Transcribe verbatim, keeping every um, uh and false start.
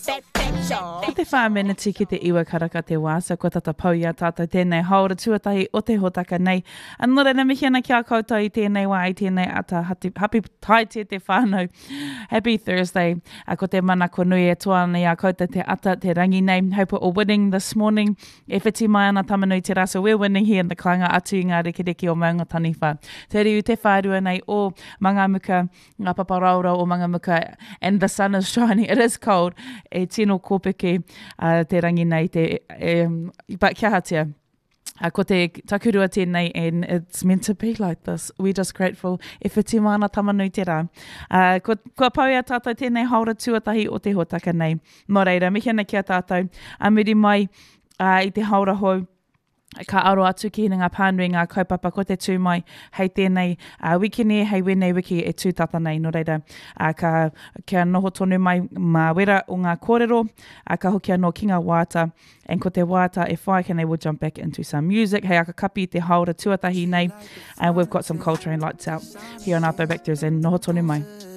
Ko te whāmeneti ki te iwa karaka te wā, so ko tata pau ia tātou tēnei haora tuatahi o te hotaka nei. Anora na mihi ana kia koutou i tēnei wā, i tēnei ata hati, happy tai te te whānau. Happy Thursday. A ko te mana ko nui e toana i a koutou te ata, te rangi nei. Hope we're all winning this morning. E whiti mai ana tamanui te rasa. We're winning here in the klanga atu i ngā rekereke o maunga taniwha. Te riu te whārua nei o Mangamuka, ngā paparaura o Mangamuka, and the sun is shining. It is cold. E tino kōpeke uh, te rangi nei te um, but kia hatia. Uh, ko te takurua tēnei, and it's meant to be like this. We're just grateful. E whiti mana tamanui te rā. Uh, ko, kua pau ia tātou tēnei haora tuatahi o te hotaka nei. Mō reira, mihi ana kia tātou. A muri mai uh, i te haora hou. Ka aro atu ki ngā pānui ngā kaupapa ko te tū mai hei tēnei uh, wikini, hei wenei wiki e tūtata nei, no reira. Uh, ka, kia noho tonu mai mā wera o ngā kōrero, uh, ka hokia no ki ngā wāta, and ko te wāta e whai kanei, we'll jump back into some music. Hei aka kapi te haora tuatahi nei, and we've got some culture and lights out here on our Throwback Thursday. Noho tonu mai.